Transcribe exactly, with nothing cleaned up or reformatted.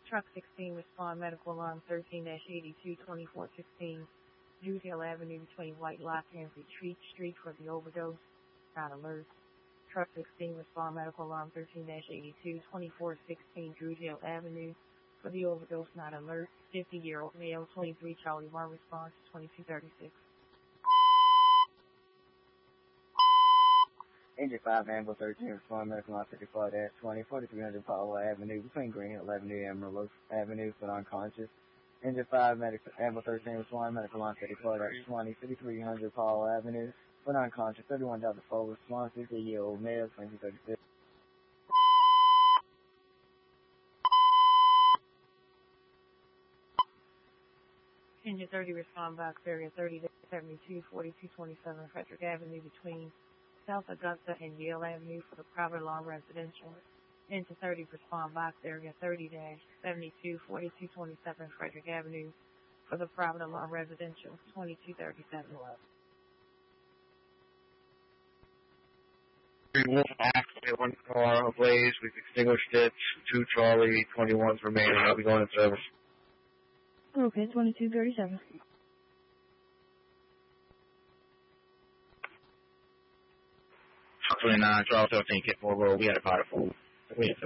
Truck sixteen, respond medical alarm thirteen eighty-two twenty-four sixteen, Drewdale Avenue between White Lock and Retreat Street for the overdose, not alert. Truck sixteen, respond medical alarm thirteen eighty-two twenty-four sixteen, Drewdale Avenue for the overdose, not alert. fifty-year-old male, twenty-three, Charlie one, response twenty-two thirty-six. Engine five, Ambulance thirteen, respond medical line fifty-four twenty, forty-three hundred Paolo Avenue, between Green Hill Avenue and Merlot Avenue, for unconscious. Engine five, medical, Ambulance thirteen, respond medical line fifty-four twenty, fifty-three hundred Paolo Avenue, for unconscious. thirty-one Delta four, response fifty-year-old male, twenty-two thirty-six. Engine thirty, respond box area thirty seventy-two forty-two twenty-seven Frederick Avenue between South Augusta and Yale Avenue for the private law residential. Engine thirty, respond box area thirty seventy-two forty-two twenty-seven Frederick Avenue for the private law residential, twenty-two thirty-seven left. Wolf accident, one car ablaze, we've extinguished it, two Charlie, twenty-one's remaining, I'll be going in service. Okay, twenty-two thirty-seven. twenty-nine, Charles seventeen, Kit four, we had a fire. We had